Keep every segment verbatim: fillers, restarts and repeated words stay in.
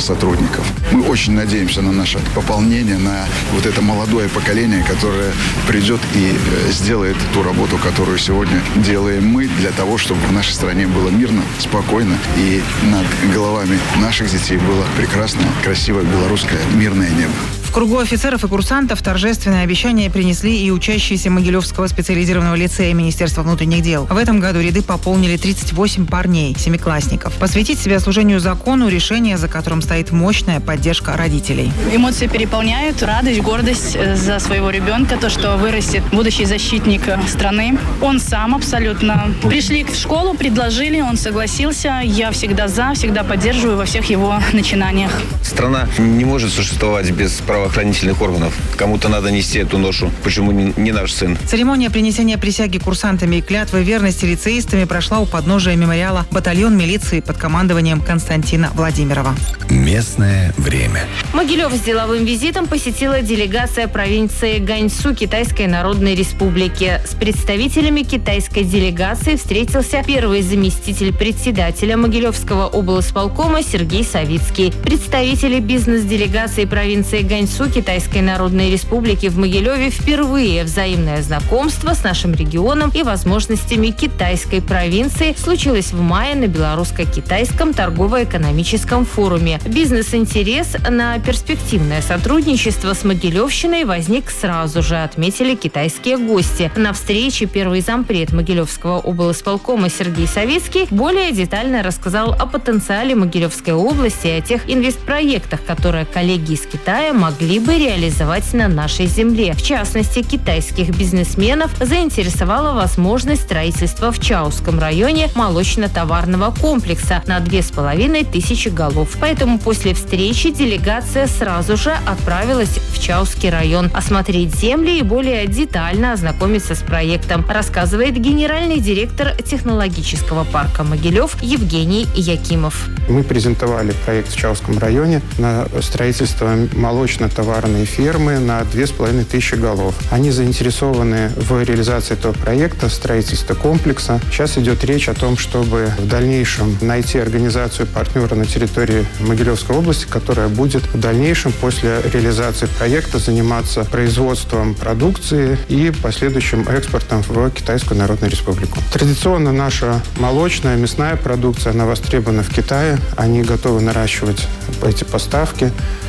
сотрудников. Мы очень надеемся на наше пополнение, на вот это молодое поколение, которое придет и сделает ту работу, которую сегодня делаем мы, для того, чтобы в нашей стране было мирно, спокойно, и над головами наших детей было прекрасное, красивое белорусское мирное небо. В кругу офицеров и курсантов торжественное обещание принесли и учащиеся Могилевского специализированного лицея Министерства внутренних дел. В этом году ряды пополнили тридцать восемь парней, семиклассников. Посвятить себя служению закону — решение, за которым стоит мощная поддержка родителей. Эмоции переполняют, радость, гордость за своего ребенка, то, что вырастет будущий защитник страны. Он сам абсолютно. Пришли в школу, предложили, он согласился. Я всегда за, всегда поддерживаю во всех его начинаниях. Страна не может существовать без правоохранительных органов. Кому-то надо нести эту ношу. Почему не, не наш сын? Церемония принесения присяги курсантами и клятвы верности лицеистами прошла у подножия мемориала «Батальон милиции» под командованием Константина Владимирова. Местное время. Могилев с деловым визитом посетила делегация провинции Ганьсу Китайской Народной Республики. С представителями китайской делегации встретился первый заместитель председателя Могилевского облсполкома Сергей Савицкий. Представители бизнес-делегации провинции Ганьсу Китайской Народной Республики в Могилеве впервые взаимное знакомство с нашим регионом и возможностями китайской провинции случилось в мае на Белорусско-Китайском торгово-экономическом форуме. Бизнес-интерес на перспективное сотрудничество с Могилевщиной возник сразу же, отметили китайские гости. На встрече первый зампред Могилевского облсполкома Сергей Савицкий более детально рассказал о потенциале Могилевской области и о тех инвестпроектах, которые коллеги из Китая могли бы реализовать на нашей земле. В частности, китайских бизнесменов заинтересовала возможность строительства в Чауском районе молочно-товарного комплекса на две с половиной тысячи голов. Поэтому после встречи делегация сразу же отправилась в Чауский район осмотреть земли и более детально ознакомиться с проектом, рассказывает генеральный директор технологического парка Могилев Евгений Якимов. Мы презентовали проект в Чауском районе на строительство молочно-товарной фермы на две с половиной тысячи голов. Они заинтересованы в реализации этого проекта, строительства комплекса. Сейчас идет речь о том, чтобы в дальнейшем найти организацию партнера на территории Могилевской области, которая будет в дальнейшем после реализации проекта заниматься производством продукции и последующим экспортом в Китайскую Народную Республику. Традиционно наша молочная, мясная продукция, она востребована в Китае. Они готовы наращивать эти поставки.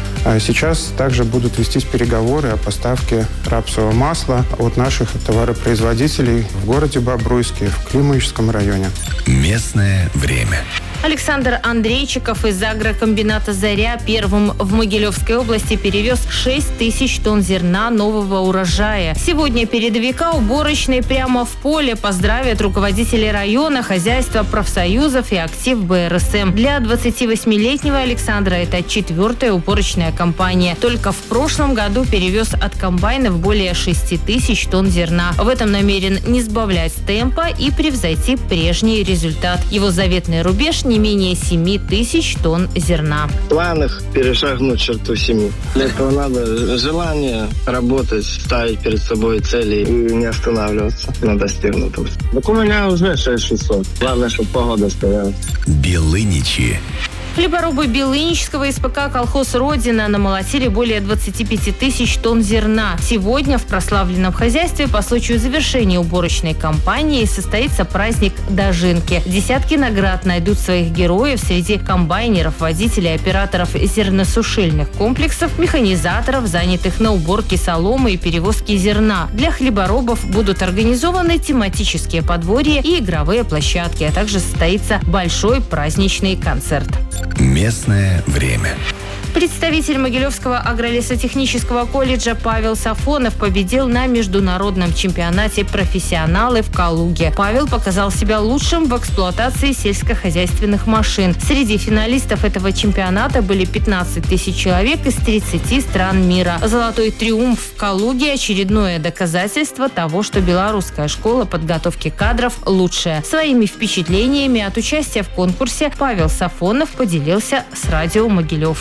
Сейчас также будут вестись переговоры о поставке рапсового масла от наших товаропроизводителей в городе Бобруйске, в Климовическом районе. Местное время. Александр Андрейчиков из агрокомбината «Заря» первым в Могилевской области перевез шесть тысяч тонн зерна нового урожая. Сегодня передовика уборочной прямо в поле поздравят руководители района, хозяйства, профсоюзов и актив бэ эр эс эм. Для двадцативосьмилетнего Александра это четвертая уборочная кампания. Только в прошлом году перевез от комбайнов более шести тысяч тонн зерна. В этом намерен не сбавлять темпа и превзойти прежний результат. Его заветный рубеж – не менее семи тысяч тонн зерна. В планах перешагнуть черту семи. Для этого надо желание работать, ставить перед собой цели и не останавливаться на достигнутом. Так у меня уже шесть тысяч шестьсот. Главное, чтобы погода стояла. Белыничи. Хлеборубы Белынического эс пэ ка «Колхоз Родина» намолотили более двадцати пяти тысяч тонн зерна. Сегодня в прославленном хозяйстве по случаю завершения уборочной кампании состоится праздник Дожинки. Десятки наград найдут своих героев среди комбайнеров, водителей, операторов зерносушильных комплексов, механизаторов, занятых на уборке соломы и перевозке зерна. Для хлеборобов будут организованы тематические подворья и игровые площадки, а также состоится большой праздничный концерт. Местное время. Представитель Могилевского агролесотехнического колледжа Павел Сафонов победил на международном чемпионате профессионалы в Калуге. Павел показал себя лучшим в эксплуатации сельскохозяйственных машин. Среди финалистов этого чемпионата были пятнадцать тысяч человек из тридцати стран мира. Золотой триумф в Калуге – очередное доказательство того, что белорусская школа подготовки кадров лучшая. Своими впечатлениями от участия в конкурсе Павел Сафонов поделился с радио Могилев. Там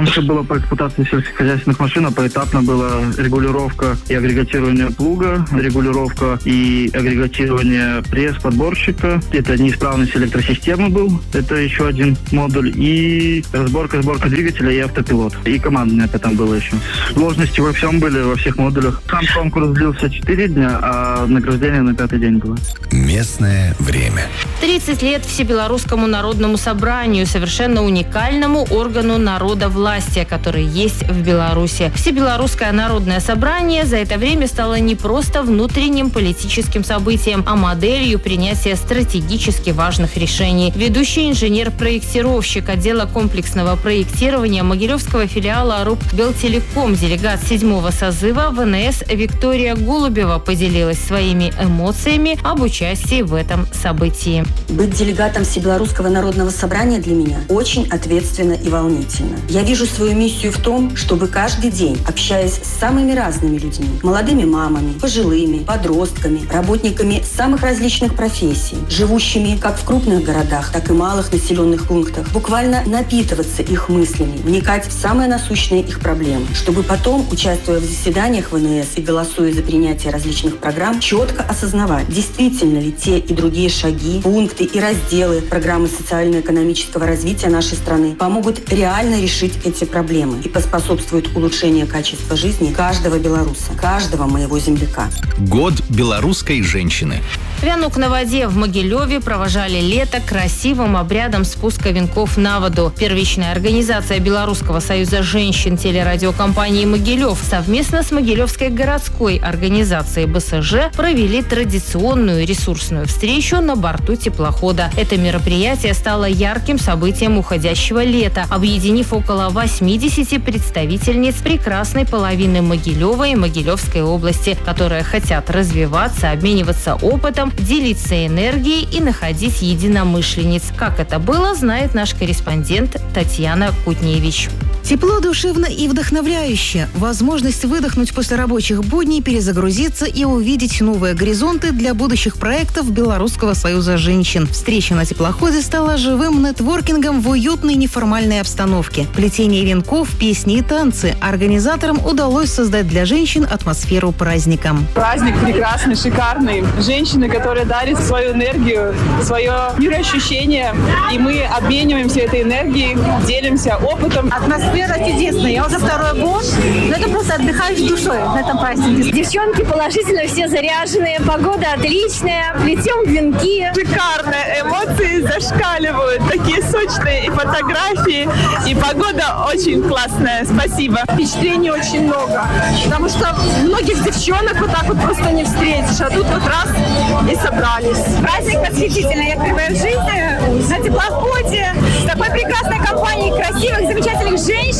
Это было по эксплуатации сельскохозяйственных машин, а поэтапно была регулировка и агрегатирование плуга, регулировка и агрегатирование пресс-подборщика. Это неисправность электросистемы был, это еще один модуль. И разборка, сборка двигателя и автопилот. И командное это там было еще. Сложности во всем были, во всех модулях. Сам конкурс длился четыре дня, а награждение на пятый день было. Местное время. тридцать лет Всебелорусскому народному собранию, совершенно уникальному органу народа власти, который есть в Беларуси. Всебелорусское народное собрание за это время стало не просто внутренним политическим событием, а моделью принятия стратегически важных решений. Ведущий инженер-проектировщик отдела комплексного проектирования Могилевского филиала РУП Белтелеком, делегат седьмого созыва ВНС Виктория Голубева поделилась своими эмоциями об участии в этом событии. Быть делегатом Всебелорусского народного собрания для меня очень ответственно и волнительно. Я вижу свою миссию в том, чтобы каждый день, общаясь с самыми разными людьми, молодыми мамами, пожилыми, подростками, работниками самых различных профессий, живущими как в крупных городах, так и малых населенных пунктах, буквально напитываться их мыслями, вникать в самые насущные их проблемы, чтобы потом, участвуя в заседаниях ВНС и голосуя за принятие различных программ, четко осознавать, действительно ли те и другие шаги, пункты и разделы программы социально-экономического развития нашей страны помогут реально решить эти проблемы и поспособствуют улучшению качества жизни каждого белоруса, каждого моего земляка. Год белорусской женщины. Вянок на воде в Могилеве провожали лето красивым обрядом спуска венков на воду. Первичная организация Белорусского союза женщин телерадиокомпании «Могилев» совместно с Могилевской городской организацией БСЖ провели традиционную ресурсную встречу на борту теплохода. Это мероприятие стало ярким событием уходящего лета, объединив около восьмидесяти представительниц прекрасной половины Могилева и Могилевской области, которые хотят развиваться, обмениваться опытом, делиться энергией и находить единомышленниц. Как это было, знает наш корреспондент Татьяна Кутневич. Тепло, душевно и вдохновляюще. Возможность выдохнуть после рабочих будней, перезагрузиться и увидеть новые горизонты для будущих проектов Белорусского союза женщин. Встреча на теплоходе стала живым нетворкингом в уютной неформальной обстановке. Плетение венков, песни и танцы. Организаторам удалось создать для женщин атмосферу праздника. Праздник прекрасный, шикарный. Женщины, которые дарят свою энергию, свое мироощущение, и мы обмениваемся этой энергией, делимся опытом. Атмосфера чудесная. Я уже второй год. Но это просто отдыхаешь душой на этом празднике. Девчонки положительно все заряженные. Погода отличная. Плетем венки. Шикарно. Эмоции зашкаливают. Такие сочные и фотографии. И погода очень классная. Спасибо. Впечатлений очень много. Потому что многих девчонок вот так вот просто не встретишь. А тут вот раз и собрались. Праздник восхитительный. Я впервые в жизни на теплоходе с такой прекрасной компанией красивых, замечательных женщин.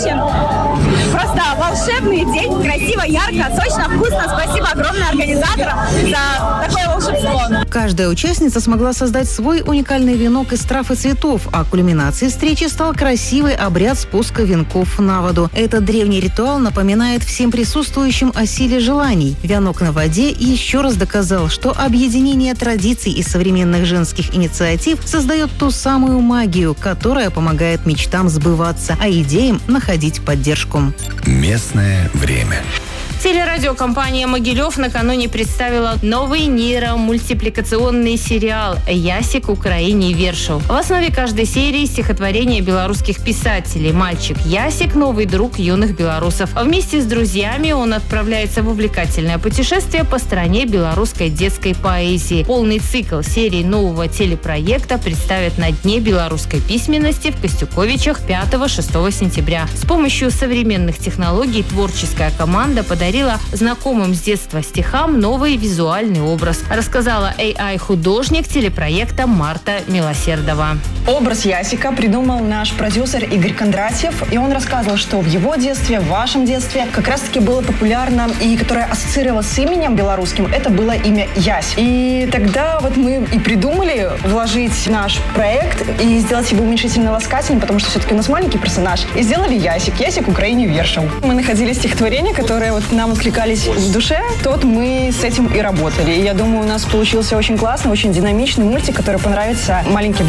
Просто волшебный день. Красиво, ярко, сочно, вкусно. Спасибо огромное организаторам за такое волшебство. Каждая участница смогла создать свой уникальный венок из трав и цветов, а кульминацией встречи стал красивый обряд спуска венков на воду. Этот древний ритуал напоминает всем присутствующим о силе желаний. Венок на воде еще раз доказал, что объединение традиций и современных женских инициатив создает ту самую магию, которая помогает мечтам сбываться, а идеям находить поддержку. Местное время. Телерадиокомпания «Могилев» накануне представила новый нейромультипликационный сериал «Ясик Украине вершил». В основе каждой серии стихотворения белорусских писателей. Мальчик Ясик – новый друг юных белорусов. А вместе с друзьями он отправляется в увлекательное путешествие по стране белорусской детской поэзии. Полный цикл серии нового телепроекта представят на Дне белорусской письменности в Костюковичах пятого-шестого сентября. С помощью современных технологий творческая команда подарила знакомым с детства стихам новый визуальный образ, рассказала эй ай-художник телепроекта Марта Милосердова. Образ Ясика придумал наш продюсер Игорь Кондратьев, и он рассказывал, что в его детстве, в вашем детстве как раз-таки было популярно и которое ассоциировалось с именем белорусским, это было имя Ясь. И тогда вот мы и придумали вложить в наш проект и сделать его уменьшительно-ласкательным, потому что все-таки у нас маленький персонаж, и сделали Ясик. Ясик Украине вершил. Мы находили стихотворения, которые вот нам откликались в душе, то вот мы с этим и работали. И я думаю, у нас получился очень классный, очень динамичный мультик, который понравится маленьким детям.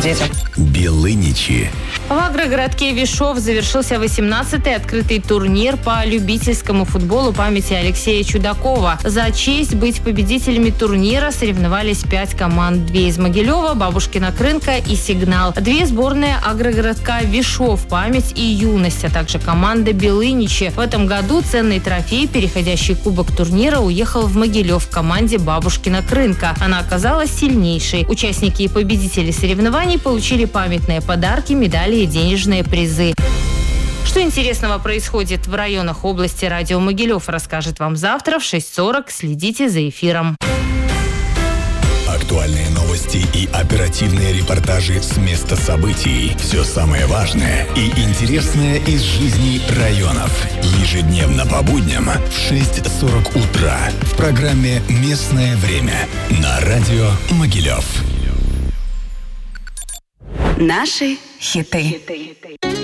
Белыничи. В агрогородке Вишов завершился восемнадцатый открытый турнир по любительскому футболу памяти Алексея Чудакова. За честь быть победителями турнира соревновались пять команд. Две из Могилева, Бабушкина Крынка и Сигнал. Две сборные агрогородка Вишов, память и юность, а также команда Белыничи. В этом году ценный трофей, переходящий кубок турнира, уехал в Могилев в команде Бабушкина Крынка. Она оказалась сильнейшей. Участники и победители соревнований получили памятные подарки, медали и денежные призы. Что интересного происходит в районах области, радио Могилев расскажет вам завтра в шесть сорок. Следите за эфиром. Актуальные новости и оперативные репортажи с места событий. Все самое важное и интересное из жизни районов. Ежедневно по будням в шесть сорок утра в программе «Местное время» на радио Могилев. Наши хиты.